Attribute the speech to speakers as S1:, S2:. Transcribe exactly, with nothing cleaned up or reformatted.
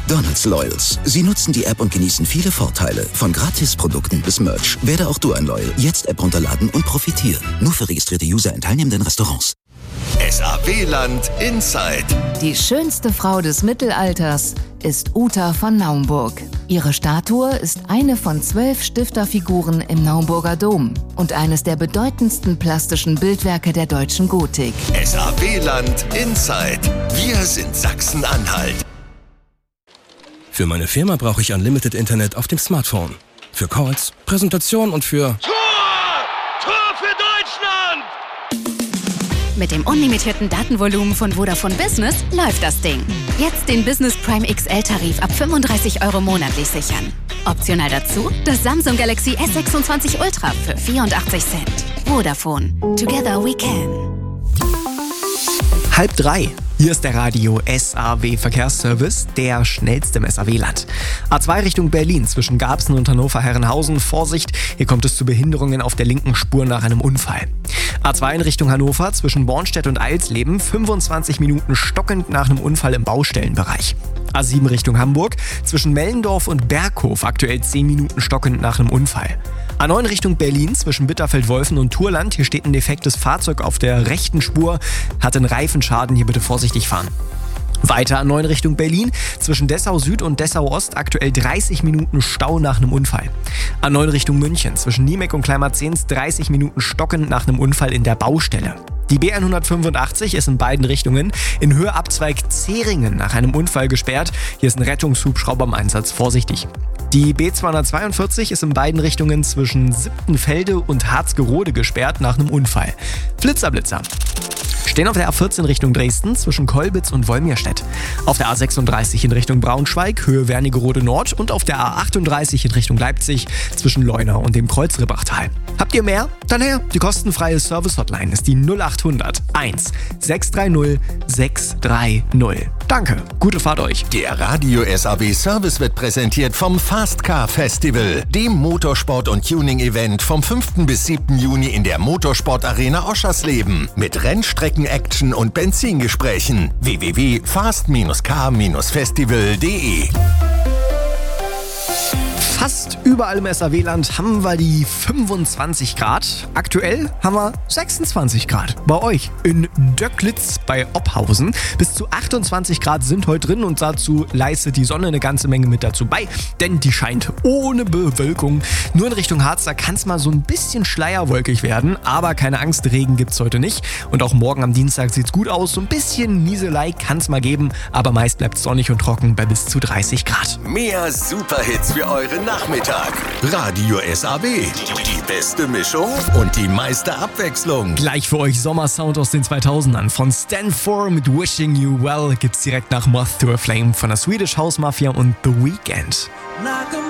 S1: McDonald's Loyals. Sie nutzen die App und genießen viele Vorteile. Von Gratis-Produkten bis Merch. Werde auch du ein Loyal. Jetzt App runterladen und profitieren. Nur für registrierte User in teilnehmenden Restaurants.
S2: S A W-Land Inside.
S3: Die schönste Frau des Mittelalters ist Uta von Naumburg. Ihre Statue ist eine von zwölf Stifterfiguren im Naumburger Dom und eines der bedeutendsten plastischen Bildwerke der deutschen Gotik.
S2: S A W-Land Inside. Wir sind Sachsen-Anhalt.
S4: Für meine Firma brauche ich Unlimited Internet auf dem Smartphone. Für Calls, Präsentation und für...
S5: Tor! Tor für Deutschland!
S6: Mit dem unlimitierten Datenvolumen von Vodafone Business läuft das Ding. Jetzt den Business Prime X L-Tarif ab fünfunddreißig Euro monatlich sichern. Optional dazu das Samsung Galaxy S sechsundzwanzig Ultra für vierundachtzig Cent. Vodafone. Together we can.
S7: Halb drei. Hier ist der Radio S A W Verkehrsservice, der schnellste im S A W-Land. A zwei Richtung Berlin zwischen Garbsen und Hannover-Herrenhausen. Vorsicht, hier kommt es zu Behinderungen auf der linken Spur nach einem Unfall. A zwei in Richtung Hannover zwischen Bornstedt und Eilsleben. fünfundzwanzig Minuten stockend nach einem Unfall im Baustellenbereich. A sieben Richtung Hamburg zwischen Mellendorf und Berghof. Aktuell zehn Minuten stockend nach einem Unfall. A neun Richtung Berlin zwischen Bitterfeld-Wolfen und Turland. Hier steht ein defektes Fahrzeug auf der rechten Spur. Hat einen Reifenschaden, hier bitte vorsichtig fahren. Weiter A neun Richtung Berlin zwischen Dessau Süd und Dessau Ost. Aktuell dreißig Minuten Stau nach einem Unfall. A neun Richtung München zwischen Niemek und Kleinmarzens. dreißig Minuten stockend nach einem Unfall in der Baustelle. Die B hundertfünfundachtzig ist in beiden Richtungen in Höhe Abzweig Zeringen nach einem Unfall gesperrt. Hier ist ein Rettungshubschrauber im Einsatz, vorsichtig. Die B zweihundertzweiundvierzig ist in beiden Richtungen zwischen Siebtenfelde und Harzgerode gesperrt nach einem Unfall. Flitzer, Blitzer. Stehen auf der A vierzehn Richtung Dresden zwischen Kolbitz und Wolmirstedt. Auf der A sechsunddreißig in Richtung Braunschweig, Höhe Wernigerode Nord und auf der A achtunddreißig in Richtung Leipzig zwischen Leuna und dem Kreuzribbachtal. Habt ihr mehr? Dann her. Die kostenfreie Service-Hotline ist die null achthundert eins sechs drei null sechs drei null. Danke, gute Fahrt euch.
S2: Der Radio S A W Service wird präsentiert vom Fast Car Festival, dem Motorsport- und Tuning-Event vom fünften bis siebten Juni in der Motorsport-Arena Oschersleben mit Rennstrecken-Action und Benzingesprächen. w w w punkt fast car festival punkt de.
S7: Fast überall im S A W-Land haben wir die fünfundzwanzig Grad. Aktuell haben wir sechsundzwanzig Grad. Bei euch in Döcklitz bei Ophausen. Bis zu achtundzwanzig Grad sind heute drin und dazu leistet die Sonne eine ganze Menge mit dazu bei, denn die scheint ohne Bewölkung. Nur in Richtung Harz, da kann es mal so ein bisschen schleierwolkig werden, aber keine Angst, Regen gibt's heute nicht. Und auch morgen am Dienstag sieht's gut aus. So ein bisschen Nieselei kann es mal geben, aber meist bleibt sonnig und trocken bei bis zu dreißig Grad.
S2: Mehr Superhits für euren Nachmittag. Radio S A W. Die beste Mischung und die meiste Abwechslung.
S7: Gleich für euch Sommersound aus den zweitausendern. Von Stand For mit Wishing You Well gibt's direkt nach Moth to a Flame von der Swedish House Mafia und The Weeknd.